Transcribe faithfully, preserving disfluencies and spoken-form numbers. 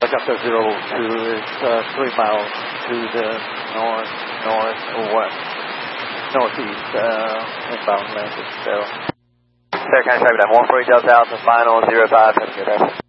Delta zero two is uh, three miles to the north, north or west, northeast, uh, inbound landing. So. Fair County Traffic, one forty Delta Alpha, final zero five, have a good day.